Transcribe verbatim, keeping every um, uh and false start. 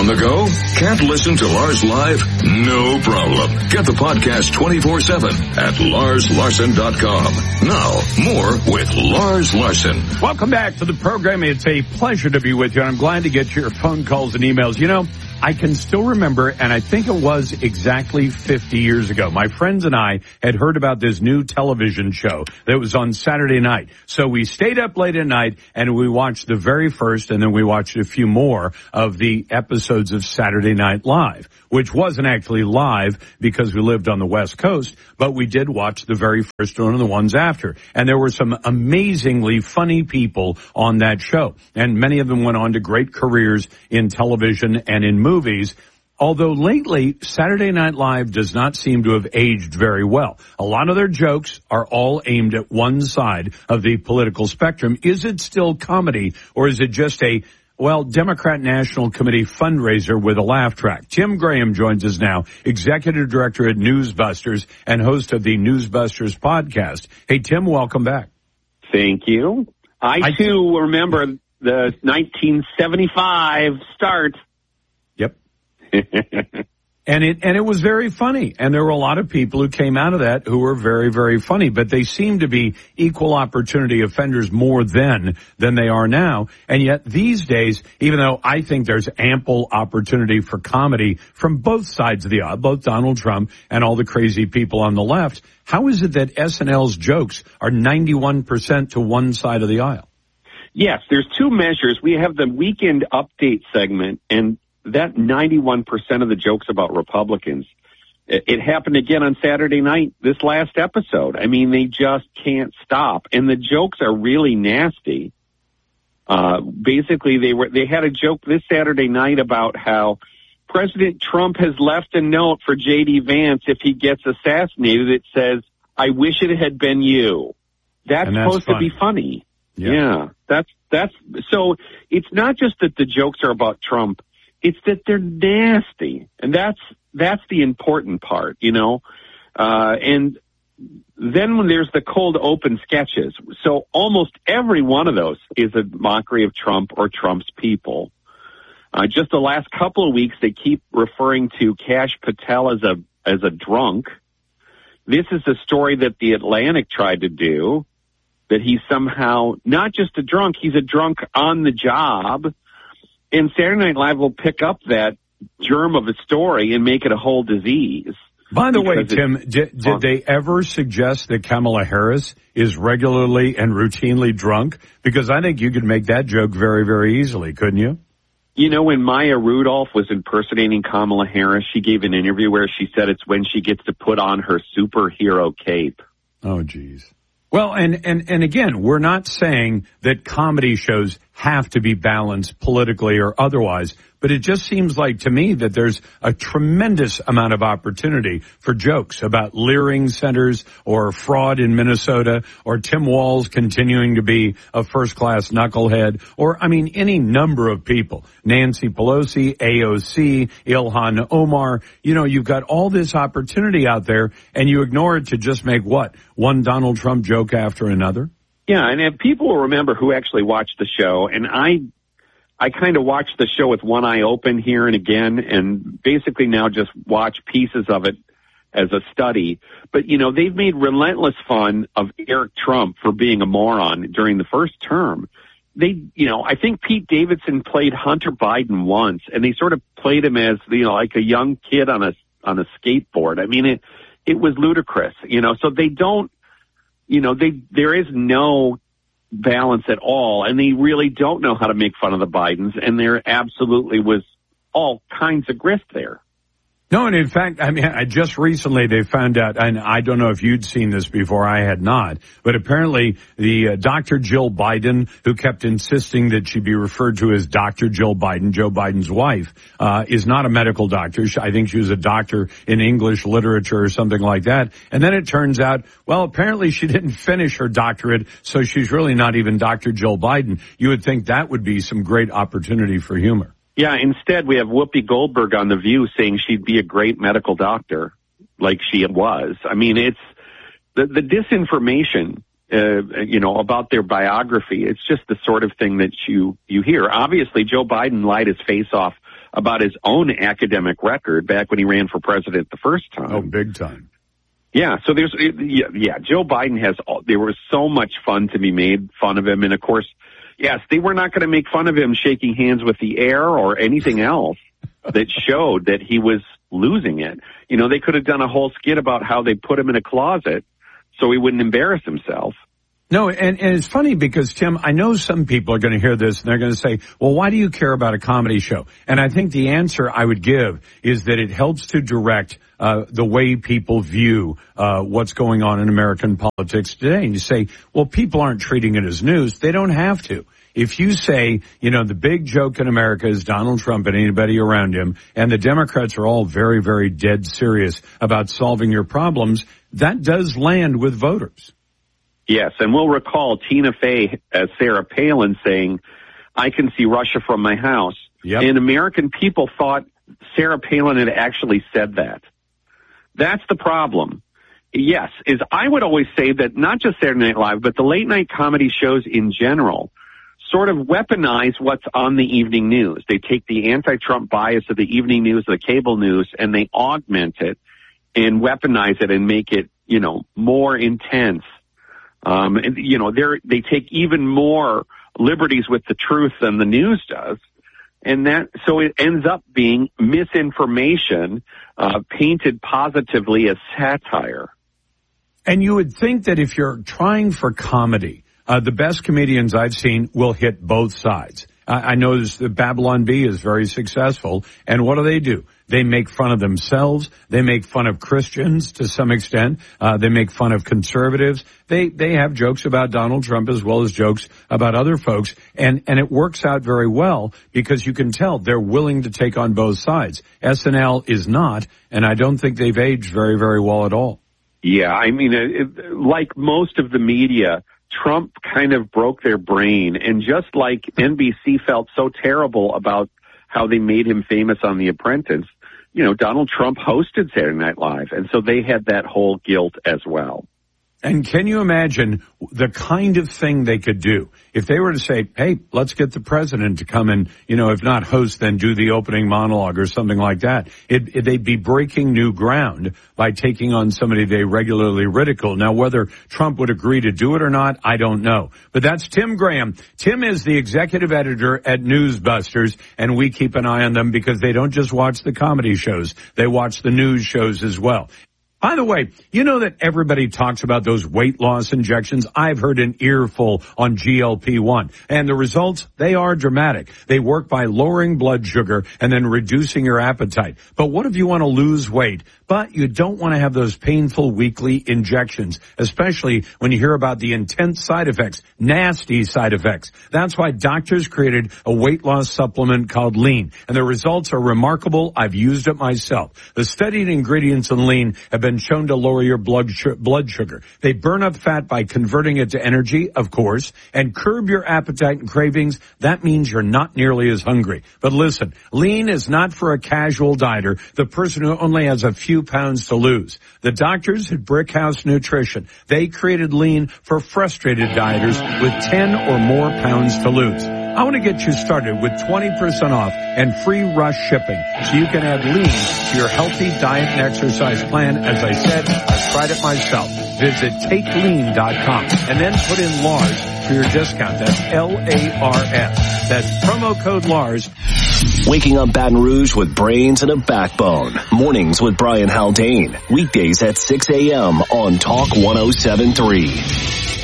On the go? Can't listen to Lars live? No problem. Get the podcast twenty-four seven at lars larson dot com. Now, more with Lars Larson. Welcome back to the program. It's a pleasure to be with you, and I'm glad to get your phone calls and emails. You know, I can still remember, and I think it was exactly fifty years ago, my friends and I had heard about this new television show that was on Saturday night. So we stayed up late at night, and we watched the very first, and then we watched a few more of the episodes of Saturday Night Live, which wasn't actually live because we lived on the West Coast, but we did watch the very first one and the ones after. And there were some amazingly funny people on that show, and many of them went on to great careers in television and in movies. movies, although lately Saturday Night Live does not seem to have aged very well. A lot of their jokes are all aimed at one side of the political spectrum. Is it still comedy, or is it just a, well, Democrat National Committee fundraiser with a laugh track? Tim Graham joins us now, Executive Director at Newsbusters and host of the Newsbusters podcast. Hey, Tim, welcome back. Thank you. I, I too remember the nineteen seventy-five start. Yep. And it and it was very funny. And there were a lot of people who came out of that who were very, very funny. But they seem to be equal opportunity offenders more then than they are now. And yet these days, even though I think there's ample opportunity for comedy from both sides of the aisle, both Donald Trump and all the crazy people on the left, how is it that S N L's jokes are ninety-one percent to one side of the aisle? Yes, there's two measures. We have the weekend update segment, and that ninety-one percent of the jokes about Republicans. It, it happened again on Saturday night, this last episode. I mean, they just can't stop. And the jokes are really nasty. Uh, basically, they were, they had a joke this Saturday night about how President Trump has left a note for J D Vance if he gets assassinated. It says, "I wish it had been you." That's, that's supposed funny. to be funny. Yeah. yeah, that's, that's, so it's not just that the jokes are about Trump. It's that they're nasty, and that's that's the important part, you know. Uh, and then when there's the cold open sketches, so almost every one of those is a mockery of Trump or Trump's people. Uh, just the last couple of weeks, they keep referring to Kash Patel as a as a drunk. This is a story that the Atlantic tried to do, that he's somehow not just a drunk, he's a drunk on the job. And Saturday Night Live will pick up that germ of a story and make it a whole disease. By the way, Tim, did, did they ever suggest that Kamala Harris is regularly and routinely drunk? Because I think you could make that joke very, very easily, couldn't you? You know, when Maya Rudolph was impersonating Kamala Harris, she gave an interview where she said it's when she gets to put on her superhero cape. Oh, geez. Well, and, and, and again, we're not saying that comedy shows have to be balanced politically or otherwise, but it just seems like to me that there's a tremendous amount of opportunity for jokes about Leering centers or fraud in Minnesota or Tim Walz continuing to be a first-class knucklehead or, I mean, any number of people. Nancy Pelosi, A O C, Ilhan Omar. You know, you've got all this opportunity out there, and you ignore it to just make what? One Donald Trump joke after another? Yeah, and if people will remember who actually watched the show, and I I kind of watched the show with one eye open here and again, and basically now just watch pieces of it as a study. But, you know, they've made relentless fun of Eric Trump for being a moron during the first term. They, you know, I think Pete Davidson played Hunter Biden once, and they sort of played him as, you know, like a young kid on a on a skateboard. I mean, it it was ludicrous, you know, so they don't, you know, they there is no balance at all, and they really don't know how to make fun of the Bidens, and there absolutely was all kinds of grift there. No, and in fact, I mean, I just recently they found out, and I don't know if you'd seen this before, I had not, but apparently the uh, Doctor Jill Biden, who kept insisting that she be referred to as Doctor Jill Biden, Joe Biden's wife, uh, is not a medical doctor. She, I think she was a doctor in English literature or something like that. And then it turns out, well, apparently she didn't finish her doctorate, so she's really not even Doctor Jill Biden. You would think that would be some great opportunity for humor. Yeah, instead we have Whoopi Goldberg on The View saying she'd be a great medical doctor, like she was. I mean, it's the, the disinformation, uh, you know, about their biography. It's just the sort of thing that you, you hear. Obviously, Joe Biden lied his face off about his own academic record back when he ran for president the first time. Oh, big time. Yeah, so there's, yeah, yeah, Joe Biden has, there was so much fun to be made fun of him. And of course, yes, they were not going to make fun of him shaking hands with the air or anything else that showed that he was losing it. You know, they could have done a whole skit about how they put him in a closet so he wouldn't embarrass himself. No, and, and it's funny because, Tim, I know some people are going to hear this and they're going to say, well, why do you care about a comedy show? And I think the answer I would give is that it helps to direct uh the way people view uh what's going on in American politics today. And you say, well, people aren't treating it as news. They don't have to. If you say, you know, the big joke in America is Donald Trump and anybody around him, and the Democrats are all very, very dead serious about solving your problems, that does land with voters. Yes, and we'll recall Tina Fey, uh, Sarah Palin saying, I can see Russia from my house. Yep. And American people thought Sarah Palin had actually said that. That's the problem. Yes, is I would always say that not just Saturday Night Live, but the late night comedy shows in general sort of weaponize what's on the evening news. They take the anti-Trump bias of the evening news, the cable news, and they augment it and weaponize it and make it, you know, more intense. Um, and, you know, they're, they take even more liberties with the truth than the news does. And that, so it ends up being misinformation, uh, painted positively as satire. And you would think that if you're trying for comedy, uh, the best comedians I've seen will hit both sides. I, I noticed that Babylon Bee is very successful. And what do they do? They make fun of themselves. They make fun of Christians to some extent. Uh, they make fun of conservatives. They, they have jokes about Donald Trump as well as jokes about other folks. And, and it works out very well because you can tell they're willing to take on both sides. S N L is not, and I don't think they've aged very, very well at all. Yeah, I mean, it, like most of the media, Trump kind of broke their brain. And just like N B C felt so terrible about how they made him famous on The Apprentice, you know, Donald Trump hosted Saturday Night Live, and so they had that whole guilt as well. And can you imagine the kind of thing they could do if they were to say, hey, let's get the president to come and, you know, if not host, then do the opening monologue or something like that. It, it, they'd be breaking new ground by taking on somebody they regularly ridicule. Now, whether Trump would agree to do it or not, I don't know. But that's Tim Graham. Tim is the executive editor at Newsbusters, and we keep an eye on them because they don't just watch the comedy shows. They watch the news shows as well. By the way, you know that everybody talks about those weight loss injections. I've heard an earful on G L P one. And the results, they are dramatic. They work by lowering blood sugar and then reducing your appetite. But what if you want to lose weight, but you don't want to have those painful weekly injections, especially when you hear about the intense side effects, nasty side effects. That's why doctors created a weight loss supplement called Lean. And the results are remarkable. I've used it myself. The studied ingredients in Lean have been shown to lower your blood sh- blood sugar. They burn up fat by converting it to energy, of course, and curb your appetite and cravings. That means you're not nearly as hungry. But listen, Lean is not for a casual dieter, the person who only has a few pounds to lose. The doctors at Brickhouse Nutrition, they created Lean for frustrated dieters with ten or more pounds to lose. I want to get you started with twenty percent off and free rush shipping so you can add Lean to your healthy diet and exercise plan. As I said, I've tried it myself. Visit take lean dot com and then put in Lars for your discount. That's L A R S. That's promo code Lars. Waking up Baton Rouge with brains and a backbone. Mornings with Brian Haldane. Weekdays at six a.m. on Talk one oh seven point three.